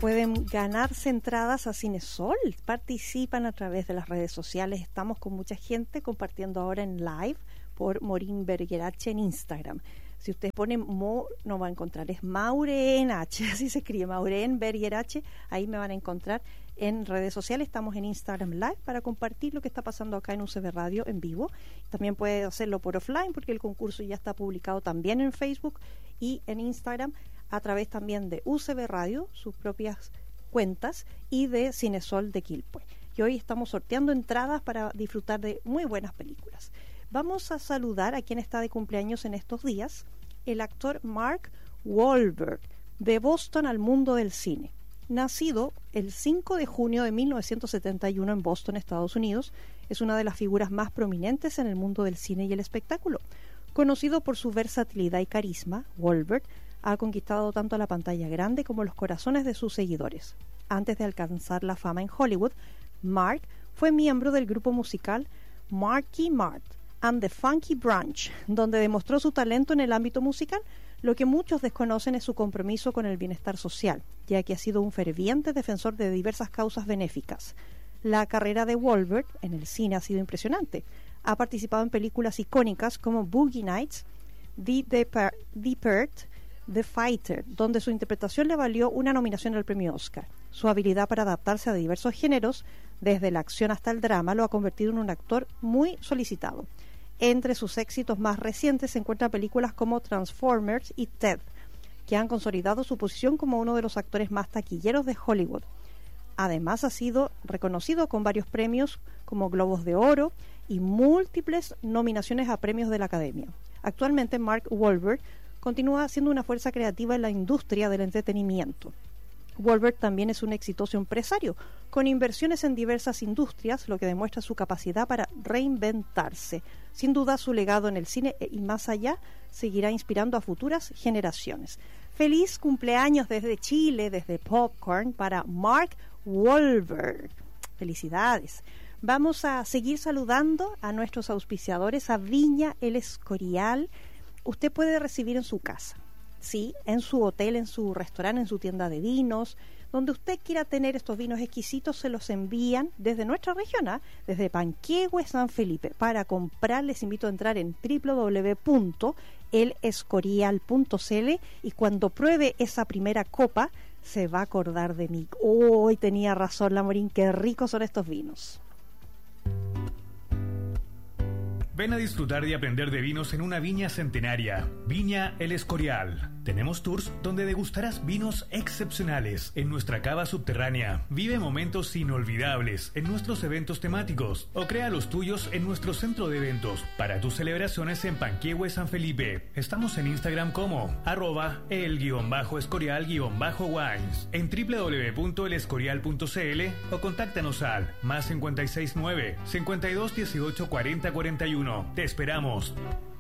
pueden ganarse entradas a Cinesol. Participan a través de las redes sociales. Estamos con mucha gente compartiendo ahora en live por Maureen Bergerache en Instagram. Si usted pone no va a encontrar, es Maureen H, así se escribe, Maureen Bergerache, ahí me van a encontrar en redes sociales. Estamos en Instagram Live para compartir lo que está pasando acá en UCB Radio en vivo. También puede hacerlo por offline porque el concurso ya está publicado también en Facebook y en Instagram, a través también de UCB Radio, sus propias cuentas, y de Cinesol de Quilpué. Y hoy estamos sorteando entradas para disfrutar de muy buenas películas. Vamos a saludar a quien está de cumpleaños en estos días, el actor Mark Wahlberg, de Boston al mundo del cine. Nacido el 5 de junio de 1971 en Boston, Estados Unidos, es una de las figuras más prominentes en el mundo del cine y el espectáculo. Conocido por su versatilidad y carisma, Wahlberg ha conquistado tanto la pantalla grande como los corazones de sus seguidores. Antes de alcanzar la fama en Hollywood, Mark fue miembro del grupo musical Marky Mark and the Funky Bunch, donde demostró su talento en el ámbito musical. Lo que muchos desconocen es su compromiso con el bienestar social, ya que ha sido un ferviente defensor de diversas causas benéficas. La carrera de Wahlberg en el cine ha sido impresionante. Ha participado en películas icónicas como Boogie Nights, The Dirt, The Fighter, donde su interpretación le valió una nominación al premio Oscar. Su habilidad para adaptarse a diversos géneros, desde la acción hasta el drama, lo ha convertido en un actor muy solicitado. Entre sus éxitos más recientes se encuentran películas como Transformers y Ted, que han consolidado su posición como uno de los actores más taquilleros de Hollywood. Además, ha sido reconocido con varios premios como Globos de Oro y múltiples nominaciones a premios de la Academia. Actualmente, Mark Wahlberg continúa siendo una fuerza creativa en la industria del entretenimiento. Wahlberg también es un exitoso empresario, con inversiones en diversas industrias, lo que demuestra su capacidad para reinventarse. Sin duda, su legado en el cine y más allá seguirá inspirando a futuras generaciones. Feliz cumpleaños desde Chile, desde Popcorn, para Mark Wahlberg. Felicidades. Vamos a seguir saludando a nuestros auspiciadores, a Viña El Escorial. Usted puede recibir en su casa, sí, en su hotel, en su restaurante, en su tienda de vinos, donde usted quiera tener estos vinos exquisitos, se los envían desde nuestra región, desde Panquehue, San Felipe. Para comprar les invito a entrar en www.elescorial.cl y cuando pruebe esa primera copa se va a acordar de mí. Hoy tenía razón la Maureen, qué ricos son estos vinos. Ven a disfrutar y aprender de vinos en una viña centenaria, Viña El Escorial. Tenemos tours donde degustarás vinos excepcionales en nuestra cava subterránea. Vive momentos inolvidables en nuestros eventos temáticos o crea los tuyos en nuestro centro de eventos para tus celebraciones en Panquehue, San Felipe. Estamos en Instagram como @el_escorial_wines, en www.elescorial.cl o contáctanos al +569 52 18 40 41. Te esperamos.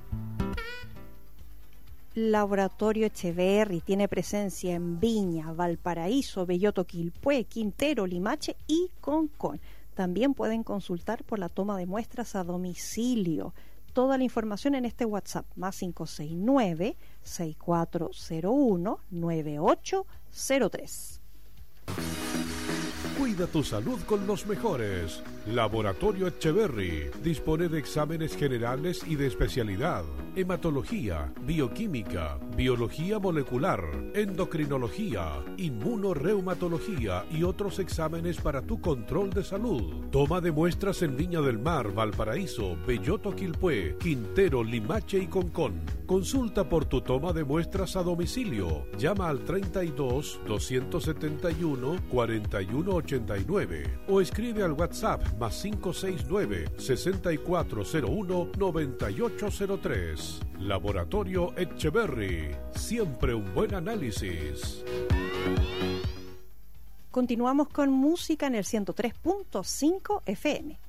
Laboratorio Echeverry tiene presencia en Viña, Valparaíso, Belloto, Quilpué, Quintero, Limache y Concón. También pueden consultar por la toma de muestras a domicilio. Toda la información en este WhatsApp, +569 6401 9803. Cuida tu salud con los mejores. Laboratorio Echeverry dispone de exámenes generales y de especialidad: hematología, bioquímica, biología molecular, endocrinología, inmunoreumatología y otros exámenes para tu control de salud. Toma de muestras en Viña del Mar, Valparaíso, Belloto, Quilpué, Quintero, Limache y Concón. Consulta por tu toma de muestras a domicilio. Llama al 32 271 4189 o escribe al WhatsApp +569 6401 9803. Laboratorio Echeverry. Siempre un buen análisis. Continuamos con música en el 103.5 FM.